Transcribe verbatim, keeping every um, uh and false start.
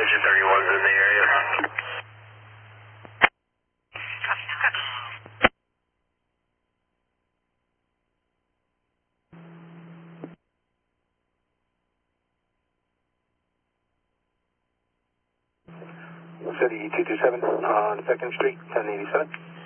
Engine thirty-one's in the area. City two two seven on second Street, ten eighty-seven.